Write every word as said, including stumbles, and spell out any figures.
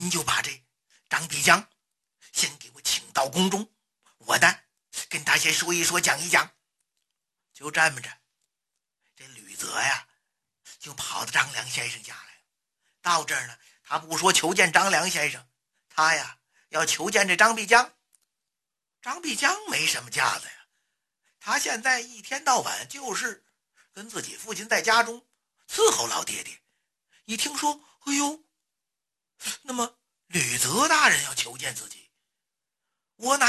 你就把这张必江先给我请到宫中，我呢跟他先说一说讲一讲。就这么着，这吕泽呀就跑到张良先生家来了。到这儿呢，他不说求见张良先生，他呀要求见这张必江。张必江没什么架子呀，他现在一天到晚就是跟自己父亲在家中伺候老爹爹。一听说，哎呦，那么吕泽大人要求见自己，我哪